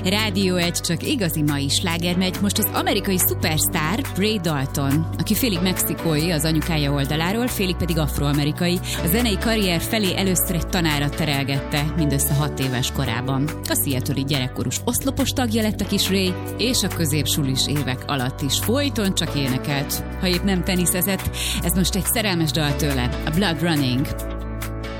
Rádió 1 csak igazi mai sláger megy. Most az amerikai szupersztár Ray Dalton, aki félig mexikói az anyukája oldaláról, félig pedig afroamerikai, a zenei karrier felé először egy tanára terelgette mindössze 6 éves korában. A Seattle-i gyerekkorús oszlopos tagja lett a kis Ray, és a középsulis évek alatt is folyton csak énekelt. Ha épp nem teniszezett, ez most egy szerelmes dal tőle, a Blood Running.